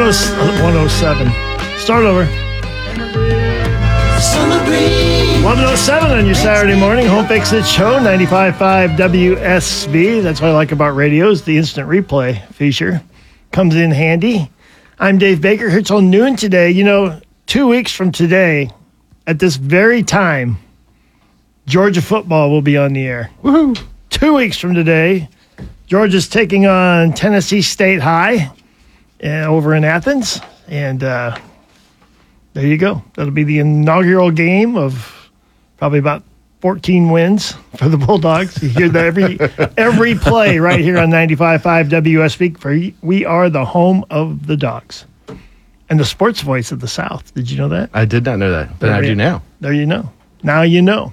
107. Start over. Summer breeze. 11:07 on your Saturday morning. Home Fix It Show, 95.5 WSB. That's what I like about radios. The instant replay feature comes in handy. I'm Dave Baker. Here till noon today. 2 weeks from today, at this very time, Georgia football will be on the air. Woohoo! 2 weeks from today, Georgia's taking on Tennessee State High over in Athens. And there you go. That'll be the inaugural game of probably about 14 wins for the Bulldogs. You hear that every play right here on 95.5 WSB. For we are the home of the Dogs. And the sports voice of the South. Did you know that? I did not know that, but I do now. There you know. Now you know.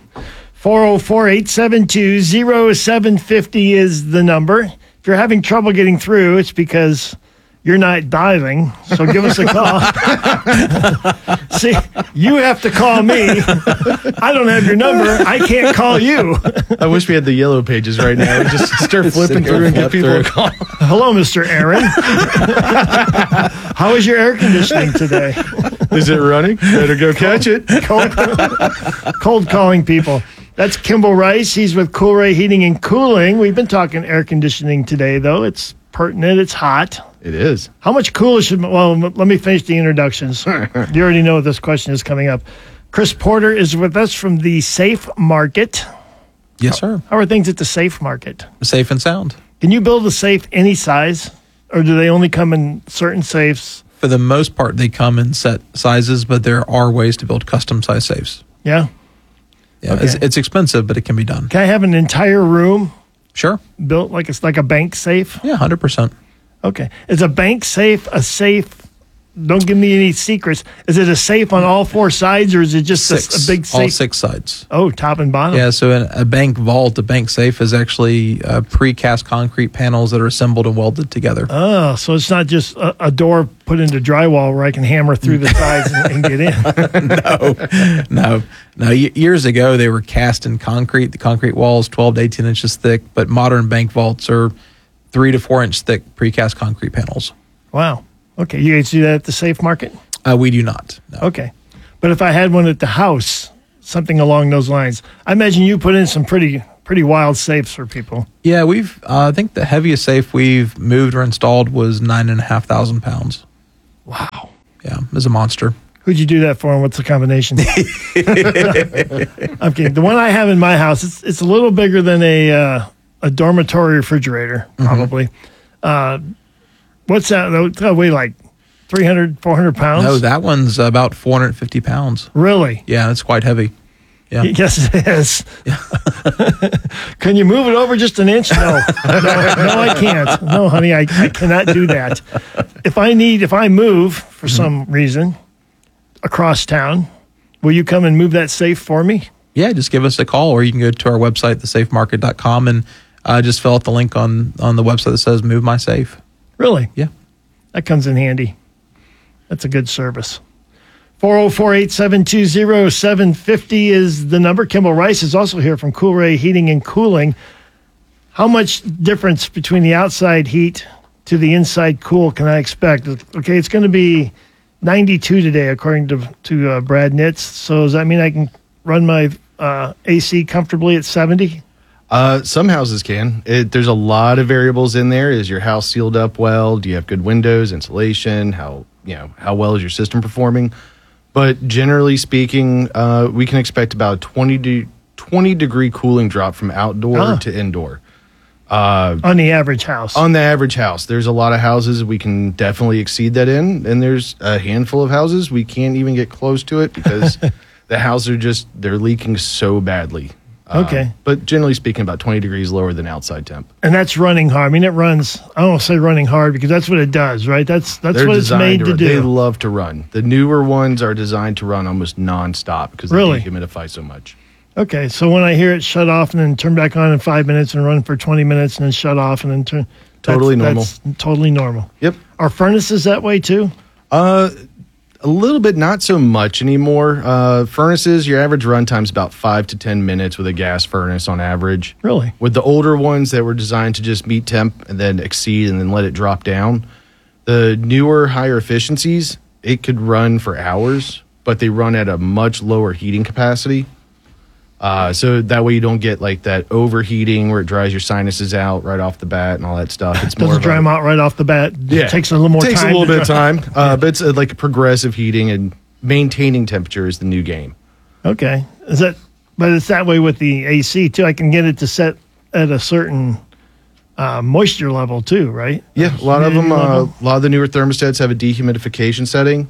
404-872-0750 is the number. If you're having trouble getting through, it's because you're not dialing. So give us a call. See, you have to call me. I don't have your number. I can't call you. I wish we had the yellow pages right now. We just start flipping through and give people a call. Hello, Mr. Aaron. How is your air conditioning today? Is it running? Better go catch it. Cold calling people. That's Kimball Rice. He's with Cool Ray Heating and Cooling. We've been talking air conditioning today, though. It's pertinent. It's hot. It is. How much cooler should... Well, let me finish the introductions. You already know this question is coming up. Chris Porter is with us from the Safe Market. Yes, sir. How are things at the Safe Market? Safe and sound. Can you build a safe any size? Or do they only come in certain safes? For the most part, they come in set sizes, but there are ways to build custom-size safes. Yeah? Yeah, Okay. it's expensive, but it can be done. Can I have an entire room Sure. built like it's like a bank safe? Yeah, 100%. Okay. Is a bank safe a safe? Don't give me any secrets. Is it a safe on all four sides, or is it just a big safe? All six sides. Oh, top and bottom. Yeah, so in a bank vault, a bank safe is actually precast concrete panels that are assembled and welded together. Oh, so it's not just a door put into drywall where I can hammer through the sides and get in. No. Years ago, they were cast in concrete. The concrete wall is 12 to 18 inches thick, but modern bank vaults are 3 to 4 inch thick precast concrete panels. Wow. Okay. You guys do that at the Safe Market? We do not. No. Okay. But if I had one at the house, something along those lines, I imagine you put in some pretty wild safes for people. Yeah, I think the heaviest safe we've moved or installed was 9,500 pounds. Wow. Yeah, it was a monster. Who'd you do that for, and what's the combination? I'm kidding. The one I have in my house, it's a little bigger than a dormitory refrigerator, probably. What's that? That weigh like 300, 400 pounds? No, that one's about 450 pounds. Really? Yeah, it's quite heavy. Yeah. Yes, it is. Yeah. Can you move it over just an inch? No, I can't. No, honey, I cannot do that. If I move for some reason across town, will you come and move that safe for me? Yeah, just give us a call, or you can go to our website, thesafemarket.com, and just fill out the link on the website that says Move My Safe. Really? Yeah. That comes in handy. That's a good service. 404-872-0750 is the number. Kimball Rice is also here from Cool Ray Heating and Cooling. How much difference between the outside heat to the inside cool can I expect? Okay, it's going to be 92 today, according to Brad Nitz. So does that mean I can run my AC comfortably at 70? Some houses can. There's a lot of variables in there. Is your house sealed up well? Do you have good windows, insulation? How well is your system performing? But generally speaking, we can expect about 20 degree cooling drop from outdoor to indoor. On the average house. On the average house. There's a lot of houses we can definitely exceed that in, and there's a handful of houses we can't even get close to it because the houses they're leaking so badly. Okay. But generally speaking, about 20 degrees lower than outside temp. And that's running hard. I mean, it runs, I don't want to say running hard because that's what it does, right? That's what it's made to do. They love to run. The newer ones are designed to run almost nonstop because they dehumidify so much. Okay. So when I hear it shut off and then turn back on in 5 minutes and run for 20 minutes and then shut off and then turn. Totally normal. That's totally normal. Yep. Are furnaces that way too? A little bit, not so much anymore. Furnaces, your average run time is about 5 to 10 minutes with a gas furnace on average. Really? With the older ones that were designed to just meet temp and then exceed and then let it drop down, The newer, higher efficiencies, it could run for hours, but they run at a much lower heating capacity. So that way you don't get like that overheating where it dries your sinuses out right off the bat and all that stuff. It's more Doesn't dry them out right off the bat. Yeah, It takes a little more time. Takes a little to bit of dry- time, but it's like progressive heating and maintaining temperature is the new game. Okay. But it's that way with the AC too. I can get it to set at a certain moisture level too, right? Yeah, a lot of them. Humidity A level? lot of the newer thermostats have a dehumidification setting.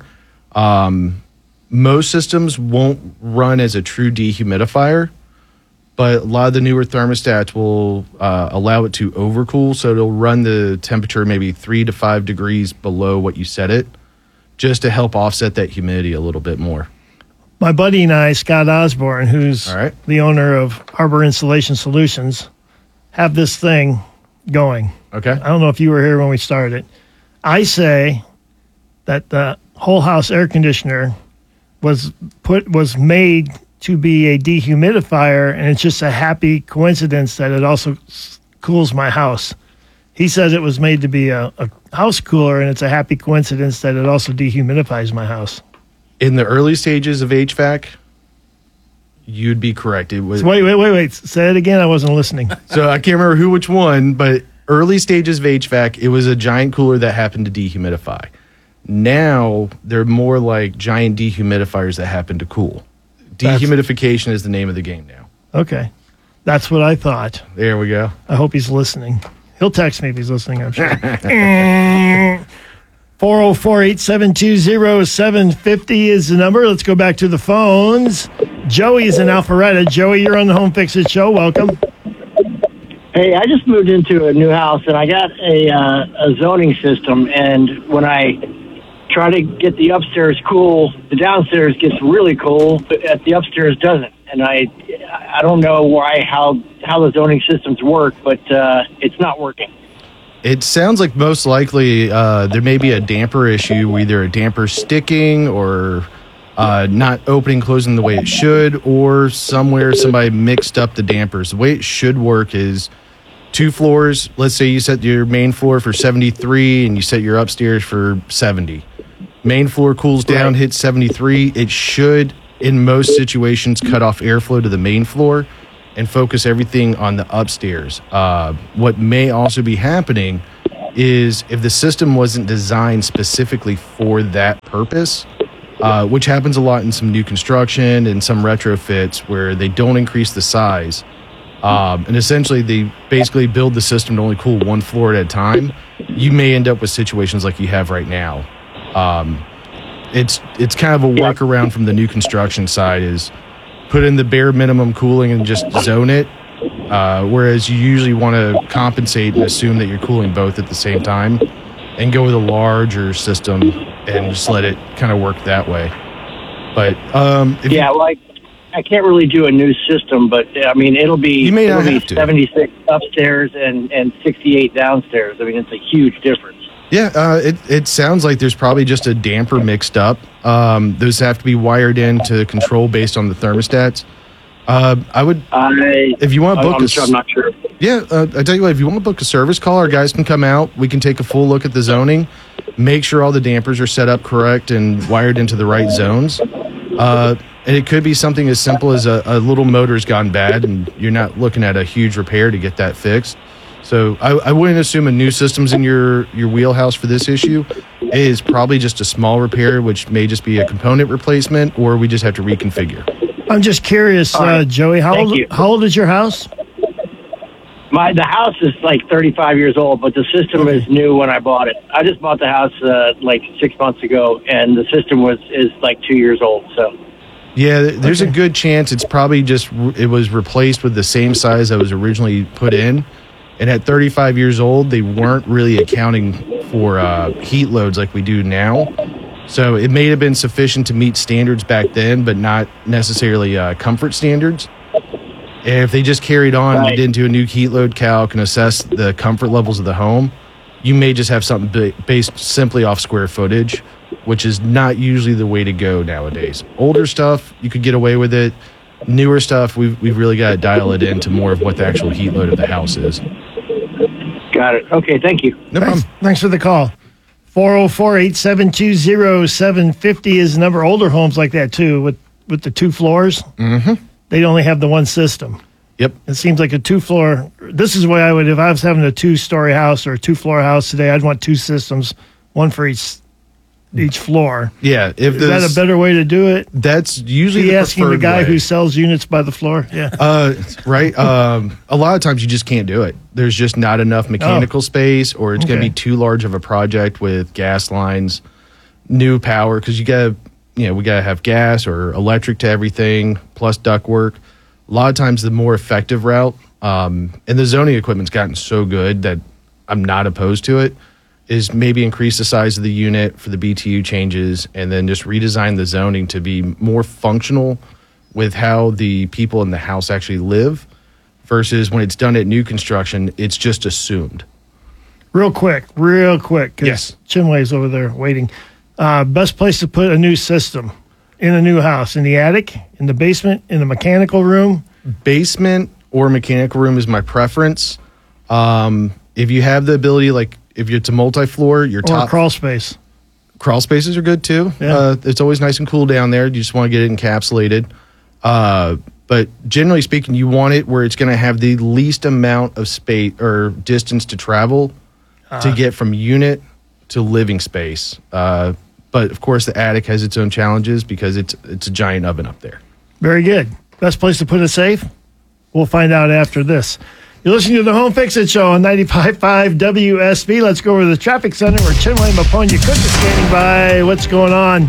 Most systems won't run as a true dehumidifier, but a lot of the newer thermostats will allow it to overcool, so it'll run the temperature maybe 3 to 5 degrees below what you set it, just to help offset that humidity a little bit more. My buddy and I, Scott Osborne, who's All right. the owner of Harbor Installation Solutions, have this thing going. Okay. I don't know if you were here when we started. I say that the whole house air conditioner was made to be a dehumidifier, and it's just a happy coincidence that it also cools my house. He says it was made to be a house cooler, and it's a happy coincidence that it also dehumidifies my house. In the early stages of HVAC, you'd be correct. It was Wait. Say it again. I wasn't listening. so I can't remember which one, but early stages of HVAC, it was a giant cooler that happened to dehumidify. Now they're more like giant dehumidifiers that happen to cool. Dehumidification is the name of the game now. Okay. That's what I thought. There we go. I hope he's listening. He'll text me if he's listening, I'm sure. 404-872-0750 is the number. Let's go back to the phones. Joey is in Alpharetta. Joey, you're on the Home Fix It Show. Welcome. Hey, I just moved into a new house, and I got a zoning system, and when I try to get the upstairs cool, the downstairs gets really cool, but the upstairs doesn't. And I don't know how the zoning systems work, but it's not working. It sounds like most likely there may be a damper issue, either a damper sticking or not opening, closing the way it should, or somewhere somebody mixed up the dampers. The way it should work is 2 floors. Let's say you set your main floor for 73 and you set your upstairs for 70. Main floor cools down, Right. hits 73. It should, in most situations, cut off airflow to the main floor and focus everything on the upstairs. What may also be happening is if the system wasn't designed specifically for that purpose, which happens a lot in some new construction and some retrofits where they don't increase the size, and essentially they basically build the system to only cool 1 floor at a time, you may end up with situations like you have right now. It's kind of a workaround from the new construction side is put in the bare minimum cooling and just zone it, whereas you usually want to compensate and assume that you're cooling both at the same time and go with a larger system and just let it kind of work that way. But if Yeah, like I can't really do a new system, but I mean it'll be You may not have to. 76 upstairs and 68 downstairs. I mean it's a huge difference. Yeah, it sounds like there's probably just a damper mixed up. Those have to be wired in to control based on the thermostats. If you want to book I'm not sure. Yeah, I tell you what, if you want to book a service call, our guys can come out. We can take a full look at the zoning, make sure all the dampers are set up correct and wired into the right zones. And it could be something as simple as a little motor's gone bad and you're not looking at a huge repair to get that fixed. So I wouldn't assume a new system's in your wheelhouse for this issue. It is probably just a small repair, which may just be a component replacement, or we just have to reconfigure. I'm just curious, right. Joey, Thank you. how old is your house? The house is like 35 years old, but the system is new when I bought it. I just bought the house like 6 months ago, and the system is like 2 years old. So Yeah, there's a good chance it's probably just it was replaced with the same size that was originally put in. And at 35 years old, they weren't really accounting for heat loads like we do now. So it may have been sufficient to meet standards back then, but not necessarily comfort standards. And if they just carried on and Right. didn't do a new heat load calc and assess the comfort levels of the home, you may just have something based simply off square footage, which is not usually the way to go nowadays. Older stuff, you could get away with it. Newer stuff, we've really got to dial it into more of what the actual heat load of the house is. got it. Okay, thank you. No problem. Thanks for the call. 404-872-0750 is the number. Older homes like that, too, with the 2 floors. Mm-hmm. They only have the one system. Yep. It seems like a 2-floor. This is the way I would, if I was having a 2-story house or a 2-floor house today, I'd want 2 systems, one for each floor. Yeah. Is that a better way to do it? That's usually the asking the preferred guy way. who sells units by the floor. Yeah. Right. A lot of times you just can't do it. There's just not enough mechanical space, or it's going to be too large of a project with gas lines, new power, because we got to have gas or electric to everything, plus ductwork. A lot of times the more effective route, and the zoning equipment's gotten so good that I'm not opposed to it, is maybe increase the size of the unit for the BTU changes and then just redesign the zoning to be more functional with how the people in the house actually live versus when it's done at new construction, it's just assumed. Real quick, because Yes. Chinway's over there waiting. Best place to put a new system in a new house? In the attic, in the basement, in the mechanical room? Basement or mechanical room is my preference. If you have the ability, like if it's a multi-floor, your Or top a crawl space? crawl spaces are good too. Yeah. It's always nice and cool down there. You just want to get it encapsulated. But generally speaking, you want it where it's going to have the least amount of space or distance to travel to get from unit to living space. But of course, the attic has its own challenges because it's a giant oven up there. Very good. Best place to put a safe? We'll find out after this. You're listening to the Home Fix-It Show on 95.5 WSB. Let's go over to the traffic center where Chinway Maponya Cook is standing by. What's going on?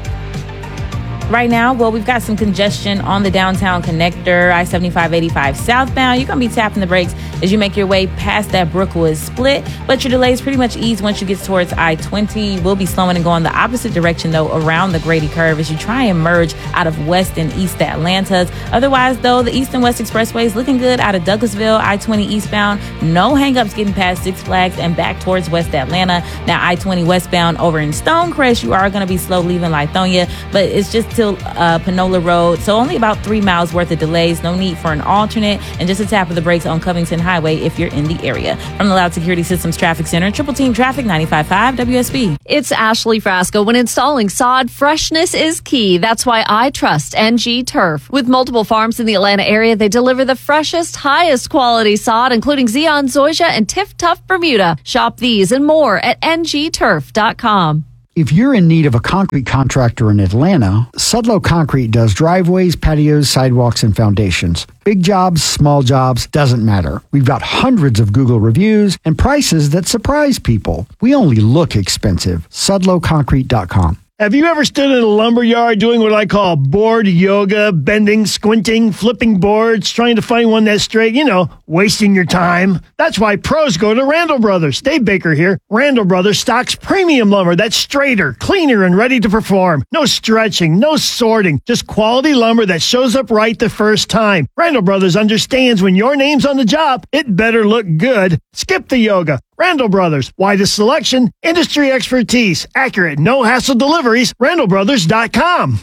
Right now, well, we've got some congestion on the downtown connector, I-75-85 southbound. You're going to be tapping the brakes as you make your way past that Brookwood split, but your delays pretty much ease once you get towards I-20. We'll be slowing and going the opposite direction, though, around the Grady Curve as you try and merge out of West and East Atlantas. Otherwise, though, the East and West Expressway is looking good out of Douglasville, I-20 eastbound. No hang-ups getting past Six Flags and back towards West Atlanta. Now, I-20 westbound over in Stonecrest, you are going to be slow leaving Lithonia, but it's just till Panola Road, so only about 3 miles worth of delays. No need for an alternate, and just a tap of the brakes on Covington Highway if you're in the area. From the Loud Security Systems Traffic Center, Triple Team Traffic, 95.5 WSB. It's Ashley Frasco. When installing sod, freshness is key. That's why I trust NG Turf. With multiple farms in the Atlanta area, they deliver the freshest, highest quality sod, including Zeon Zoysia and Tiff Tough Bermuda. Shop these and more at ngturf.com. If you're in need of a concrete contractor in Atlanta, Sudlow Concrete does driveways, patios, sidewalks, and foundations. Big jobs, small jobs, doesn't matter. We've got hundreds of Google reviews and prices that surprise people. We only look expensive. SudlowConcrete.com. Have you ever stood in a lumber yard doing what I call board yoga, bending, squinting, flipping boards, trying to find one that's straight, wasting your time? That's why pros go to Randall Brothers. Dave Baker here. Randall Brothers stocks premium lumber that's straighter, cleaner, and ready to perform. No stretching, no sorting, just quality lumber that shows up right the first time. Randall Brothers understands when your name's on the job, it better look good. Skip the yoga. Randall Brothers, widest selection, industry expertise, accurate, no-hassle deliveries, randallbrothers.com.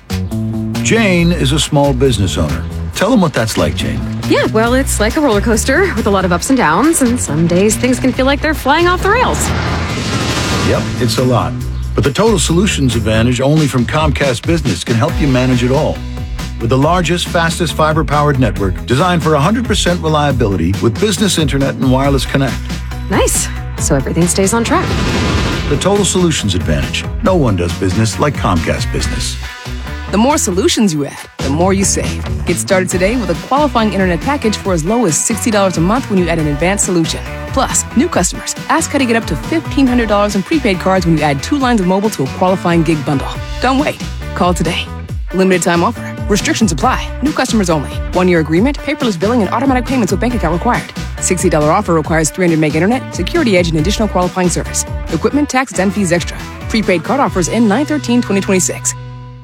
Jane is a small business owner. Tell them what that's like, Jane. Yeah, well, it's like a roller coaster with a lot of ups and downs, and some days things can feel like they're flying off the rails. Yep, it's a lot. But the Total Solutions Advantage only from Comcast Business can help you manage it all. With the largest, fastest fiber-powered network designed for 100% reliability with business internet and wireless connect. Nice. So everything stays on track. The Total Solutions Advantage. No one does business like Comcast Business. The more solutions you add, the more you save. Get started today with a qualifying internet package for as low as $60 a month when you add an advanced solution. Plus, new customers, ask how to get up to $1,500 in prepaid cards when you add 2 lines of mobile to a qualifying gig bundle. Don't wait. Call today. Limited time offer. Restrictions apply. New customers only. 1-year agreement, paperless billing, and automatic payments with bank account required. $60 offer requires 300 meg internet, security edge, and additional qualifying service. Equipment, taxes, and fees extra. Prepaid card offers end 9/13/2026.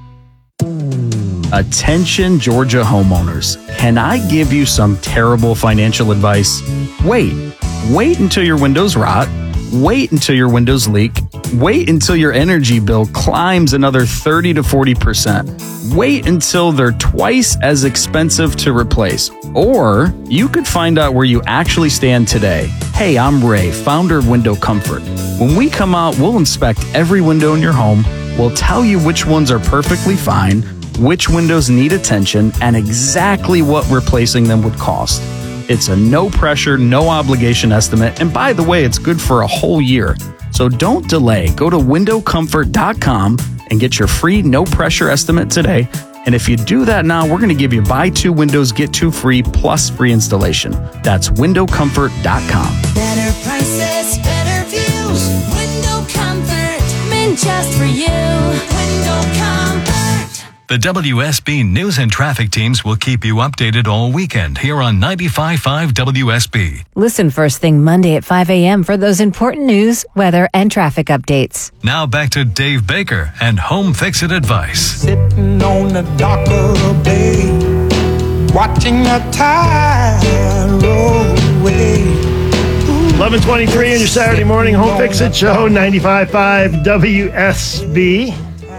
Attention Georgia homeowners. Can I give you some terrible financial advice? Wait until your windows rot. Wait until your windows leak. Wait until your energy bill climbs another 30 to 40%. Wait until they're twice as expensive to replace. Or you could find out where you actually stand today. Hey, I'm Ray, founder of Window Comfort. When we come out, we'll inspect every window in your home. We'll tell you which ones are perfectly fine, which windows need attention, and exactly what replacing them would cost. It's a no pressure, no obligation estimate, and by the way, it's good for a whole year. So don't delay. Go to windowcomfort.com and get your free no pressure estimate today. And if you do that now, we're going to give you buy 2 windows, get 2 free plus free installation. That's windowcomfort.com. Better prices, better views. Window Comfort, meant just for you. Window Comfort. The WSB News and Traffic teams will keep you updated all weekend here on 95.5 WSB. Listen first thing Monday at 5 a.m. for those important news, weather, and traffic updates. Now back to Dave Baker and Home Fix It Advice. Sitting on the dock of the bay, watching the tide roll away. 11:23 on your Saturday morning Home Fix It Show, 95.5 WSB.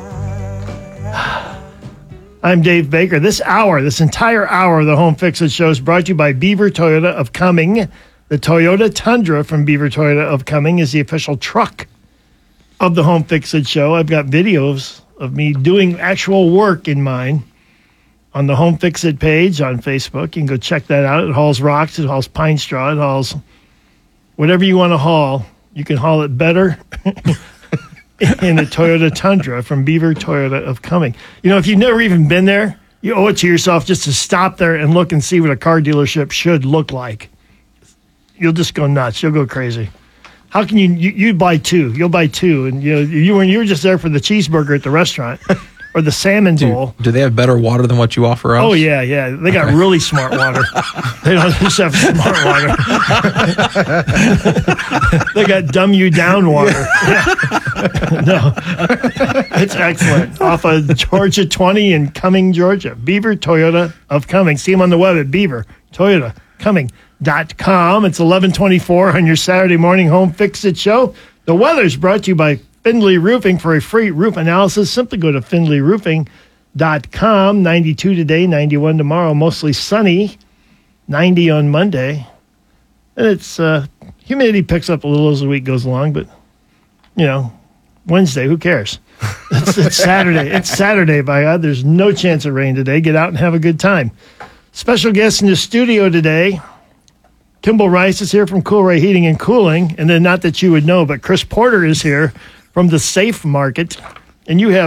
I'm Dave Baker. This entire hour of the Home Fix It Show is brought to you by Beaver Toyota of Cumming. The Toyota Tundra from Beaver Toyota of Cumming is the official truck of the Home Fix It Show. I've got videos of me doing actual work in mine on the Home Fix It page on Facebook. You can go check that out. It hauls rocks, it hauls pine straw, it hauls whatever you want to haul. You can haul it better in a Toyota Tundra from Beaver Toyota of Cumming. You know, if you've never even been there, you owe it to yourself just to stop there and look and see what a car dealership should look like. You'll just go nuts. You'll go crazy. How can you buy 2? You'll buy 2. And you were just there for the cheeseburger at the restaurant or the salmon bowl. Do they have better water than what you offer us? Oh, yeah. They got really smart water. They don't just have smart water. They got dumb you down water. Yeah. No. It's excellent. Off of Georgia 20 in Cumming, Georgia. Beaver Toyota of Cumming. See them on the web at beavertoyotacumming.com. It's 11:24 on your Saturday morning Home Fix It Show. The weather's brought to you by Findlay Roofing. For a free roof analysis, simply go to findlayroofing.com. 92 today, 91 tomorrow, mostly sunny, 90 on Monday. And it's humidity picks up a little as the week goes along, but, Wednesday, who cares? It's Saturday. It's Saturday, by God. There's no chance of rain today. Get out and have a good time. Special guest in the studio today, Kimball Rice is here from Cool Ray Heating and Cooling. And then not that you would know, but Chris Porter is here from the Safe Market. And you have